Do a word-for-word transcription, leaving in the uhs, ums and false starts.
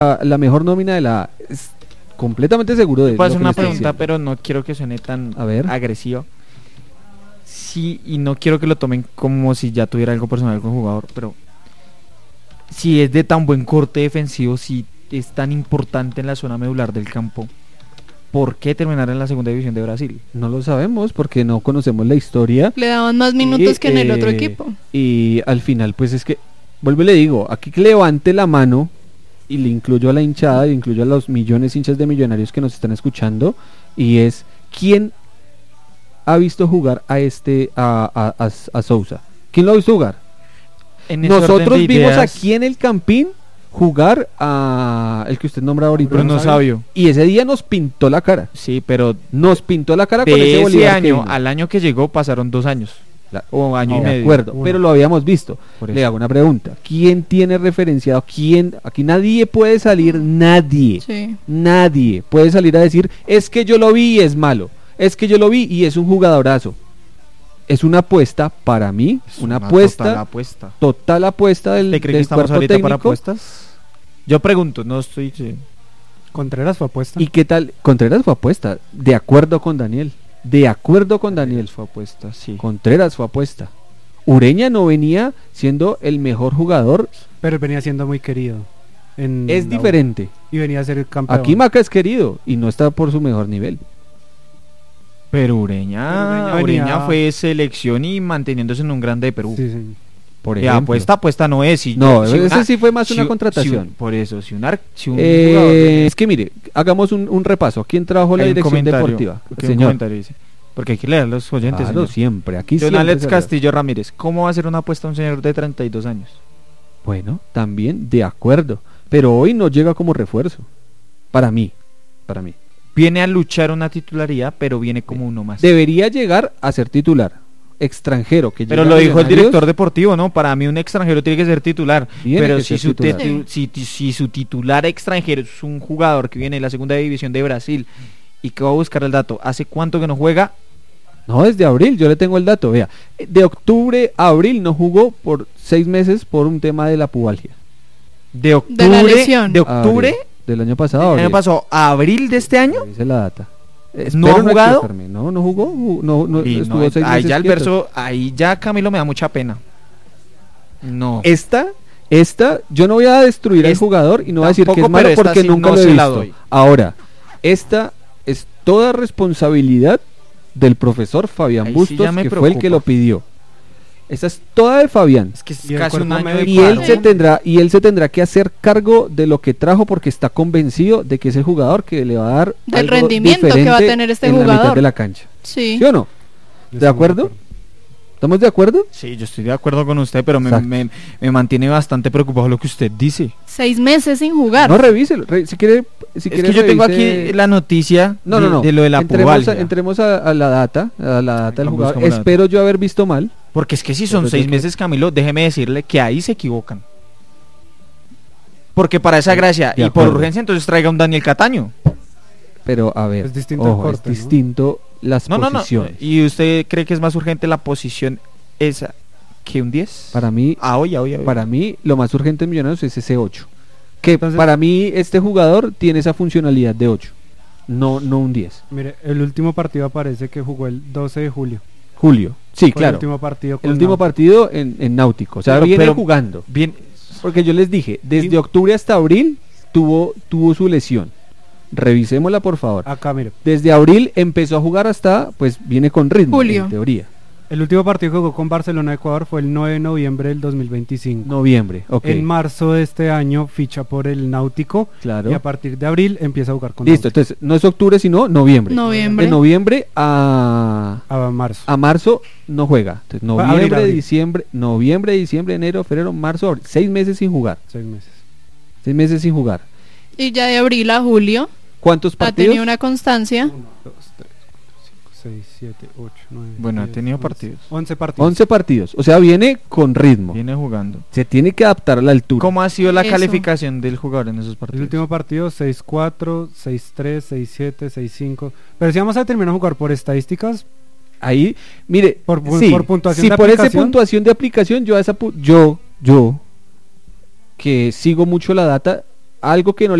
la mejor nómina de la A. Es completamente seguro de eso. Puedo hacer una pregunta, pero no quiero que suene tan a ver. agresivo. Sí, y no quiero que lo tomen como si ya tuviera algo personal con el jugador, pero si es de tan buen corte defensivo, si es tan importante en la zona medular del campo, ¿por qué terminar en la segunda división de Brasil? No lo sabemos porque no conocemos la historia. Le daban más minutos y, que en el eh, otro equipo. Y al final, pues es que, vuelvo y le digo, aquí que levante la mano, y le incluyo a la hinchada, y incluyo a los millones hinchas de Millonarios que nos están escuchando, y es, ¿quién ha visto jugar a este, a, a, a, a Sousa? ¿Quién lo ha visto jugar? En Nosotros vimos aquí en el Campín jugar a el que usted nombra ahorita, Bruno Sabio, y ese día nos pintó la cara. Sí, pero nos pintó la cara de con ese ese año al año que llegó pasaron dos años la, o año no, y medio. De acuerdo, Uno. Pero lo habíamos visto. Le hago una pregunta: ¿quién tiene referenciado? ¿Quién? Aquí nadie puede salir, nadie, sí. nadie puede salir a decir es que yo lo vi y es malo, es que yo lo vi y es un jugadorazo. Es una apuesta para mí, es una, una apuesta, total apuesta, total apuesta del, ¿Te cree del que estamos cuerpo ahorita técnico? Para apuestas? Yo pregunto, no estoy... Sí. Contreras fue apuesta. ¿Y qué tal? Contreras fue apuesta, de acuerdo con Daniel, de acuerdo con Daniel. Fue apuesta, sí. Contreras fue apuesta. Ureña no venía siendo el mejor jugador, pero venía siendo muy querido. En es diferente. Y venía a ser el campeón. Aquí Maca es querido y no está por su mejor nivel. Pero Ureña, Pero Ureña, Ureña fue selección y manteniéndose en un grande de Perú. Sí, sí. Por ejemplo. Ya, apuesta, apuesta no es. Si no, si ese una, sí fue más si, una contratación. Si, por eso, si, una, si un eh, jugador... De... Es que mire, hagamos un, un repaso. ¿Quién trajo la dirección deportiva? Señor. Dice. Porque hay que leer los oyentes. Claro, siempre. Aquí John siempre Alex Castillo Ramírez. ¿Cómo va a ser una apuesta a un señor de treinta y dos años? Bueno, también de acuerdo. Pero hoy no llega como refuerzo. Para mí. Para mí. Viene a luchar una titularidad, pero viene como uno más. Debería llegar a ser titular. Extranjero. Que pero lo dijo el director deportivo, ¿no? Para mí un extranjero tiene que ser titular. Pero si, ser su titular. Titu, si, si su titular extranjero es un jugador que viene de la segunda división de Brasil y que va a buscar el dato, ¿hace cuánto que no juega? No, desde abril, yo le tengo el dato. Vea, de octubre a abril no jugó por seis meses por un tema de la pubalgia. De octubre, de, la lesión. de octubre abril, del año pasado. ¿El año pasado a abril de este año? Dice la data. ¿No ha jugado? No, no jugó. No, no, estuvo no, seis ahí meses ya el verso, ahí ya Camilo me da mucha pena. No. Esta, esta, yo no voy a destruir es, al jugador y no voy a decir que es malo porque sí nunca no lo he se visto. Ahora, esta es toda responsabilidad del profesor Fabián ahí Bustos, sí que preocupa. Fue el que lo pidió. Esta es toda de Fabián. Es que es casi un año y de él se tendrá y él se tendrá que hacer cargo de lo que trajo porque está convencido de que es el jugador que le va a dar del rendimiento que va a tener este en jugador la mitad de la cancha. Sí. ¿Sí o no? ¿De acuerdo? ¿Estamos de acuerdo? Sí, yo estoy de acuerdo con usted, pero me, me, me mantiene bastante preocupado lo que usted dice. Seis meses sin jugar. No, revíselo. Re, si quiere, si es quiere que yo revise... tengo aquí la noticia no, no, no. De, de lo de la entremos, a, entremos a, a la data, a la data del jugador. Espero data. yo haber visto mal. Porque es que si son seis meses, Camilo, déjeme decirle que ahí se equivocan. Porque para esa gracia y por urgencia, entonces traiga un Daniel Cataño. Pero a ver, es distinto, ojo, corte, es distinto ¿no? las no, posiciones. No, no. ¿Y usted cree que es más urgente la posición esa que un diez? Para mí, ah, hoy, hoy, hoy. para mí lo más urgente en Millonarios es ese ocho. Que entonces, para mí este jugador tiene esa funcionalidad de ocho, no, no un diez. Mire, el último partido aparece que jugó el doce de julio. Julio, sí, Fue claro. El último partido, el último partido en, en Náutico, o sea, pero, viene pero, jugando. Bien, porque yo les dije, desde octubre hasta abril tuvo, tuvo su lesión. Revisémosla por favor. Acá, mire. Desde abril empezó a jugar hasta, pues viene con ritmo, Julio. En teoría. El último partido que jugó con Barcelona Ecuador fue el nueve de noviembre del dos mil veinticinco. Noviembre, ok. En marzo de este año ficha por el Náutico. Claro. Y a partir de abril empieza a jugar con Listo, Náutico. entonces no es octubre sino noviembre. Noviembre. De noviembre a... A marzo. A marzo no juega. Entonces, noviembre, abril, abril. diciembre, noviembre, diciembre, enero, febrero, marzo, abril. Seis meses sin jugar. Seis meses. Seis meses sin jugar. Y ya de abril a julio. ¿Cuántos partidos? Ha tenido una constancia. uno, dos, tres, cuatro, cinco, seis, siete, ocho, nueve. Bueno, diez, ha tenido once, partidos. once partidos. once partidos. O sea, viene con ritmo. Viene jugando. Se tiene que adaptar a la altura. ¿Cómo ha sido la Eso. calificación del jugador en esos El partidos? último partido seis cuatro, seis tres, seis siete, seis cinco. Pero si vamos a terminar a jugar por estadísticas, ahí, mire, por, sí, por puntuación si de por esa aplicación, puntuación de aplicación, yo a esa pu- yo, yo, que sigo mucho la data, algo que no